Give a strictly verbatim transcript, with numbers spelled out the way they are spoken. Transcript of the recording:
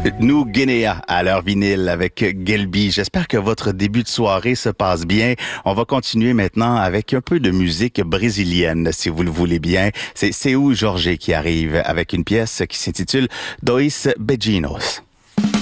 Nous, Guinea, à l'heure vinyle avec Gelbi. J'espère que votre début de soirée se passe bien. On va continuer maintenant avec un peu de musique brésilienne, si vous le voulez bien. C'est Seu Jorge qui arrive avec une pièce qui s'intitule Dois Beijinhos.